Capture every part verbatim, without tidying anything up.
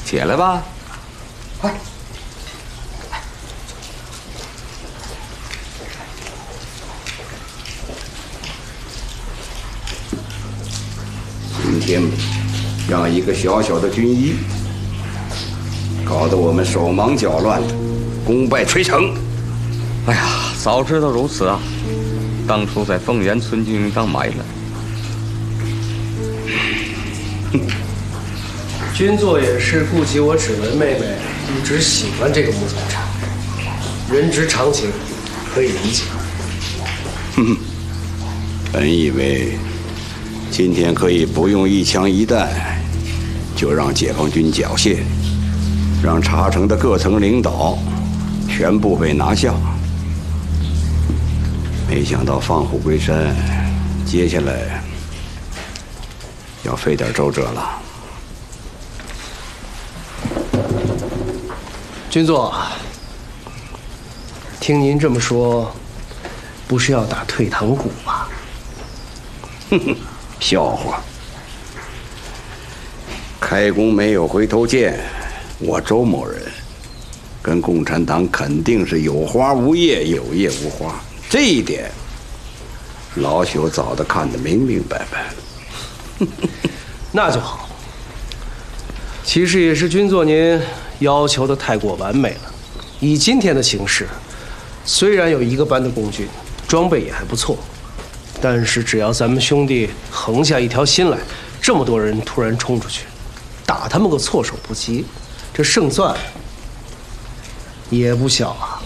起来吧。 快！ 今天让一个小小的军医，搞得我们手忙脚乱的，功败垂成。 哎呀，早知道如此啊，当初在凤岩村就应当埋了。 君座也是顾及我指纹妹妹一直喜欢这个木材茶，人之常情，可以理解。 哼，本以为今天可以不用一枪一弹，就让解放军缴械，让茶城的各层领导全部被拿下。没想到放虎归山，接下来要费点周折了。 君座，听您这么说，不是要打退堂鼓吧？ 哼哼，笑话！开弓没有回头箭，我周某人跟共产党肯定是有花无叶，有叶无花。这一点，老朽早都看得明明白白。 那就好。其实也是君座您要求的太过完美了。以今天的形势，虽然有一个班的共军，装备也还不错，但是只要咱们兄弟横下一条心来，这么多人突然冲出去，打他们个措手不及，这胜算也不小啊。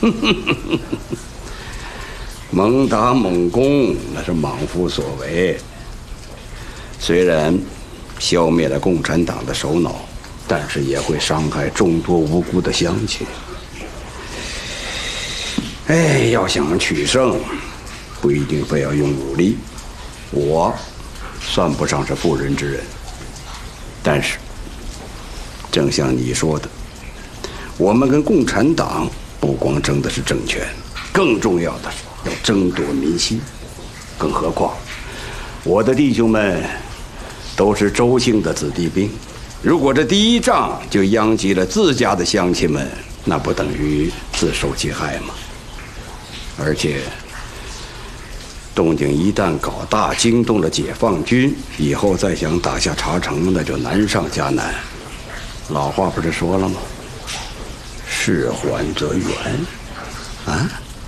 猛打猛攻，那是莽夫所为。虽然消灭了共产党的首脑，但是也会伤害众多无辜的乡亲。哎，要想取胜，不一定非要用武力。我算不上是妇人之仁，但是，正像你说的，我们跟共产党不光争的是政权，更重要的是要争夺民心。更何况，我的弟兄们都是周姓的子弟兵，如果这第一仗就殃及了自家的乡亲们，那不等于自受其害吗？而且，动静一旦搞大，惊动了解放军，以后再想打下茶城，那就难上加难。老话不是说了吗？事缓则圆。啊？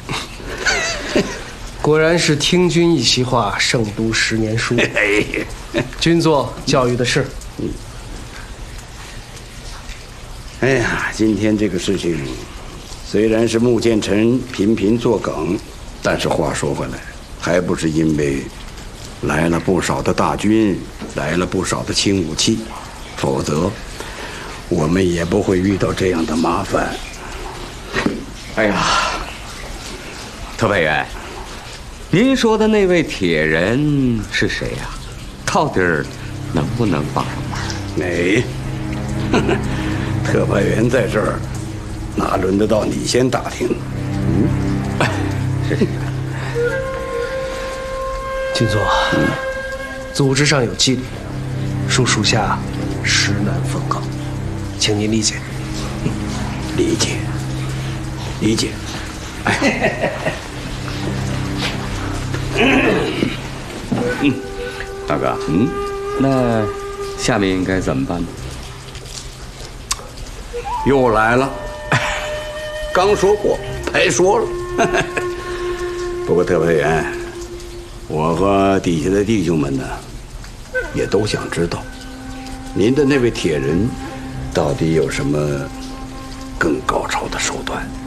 果然是听君一席话，胜读十年书。君座教育的是。 嗯。哎呀，今天这个事情，虽然是穆剑臣频频作梗，但是话说回来，还不是因为来了不少的大军，来了不少的轻武器，否则我们也不会遇到这样的麻烦。 哎呀，特派员，您说的那位铁人是谁呀？到底能不能帮上忙？ 哎，特派员在这儿，哪轮得到你先打听？嗯， 是。 君座，嗯，组织上有纪律，属属下实难奉告，请您理解。 嗯，理解，理解。哎， 嗯，大哥，嗯，那下面应该怎么办呢？ 又来了，刚说过，白说了。不过特派员，我和底下的弟兄们呢，也都想知道，您的那位铁人，到底有什么更高超的手段？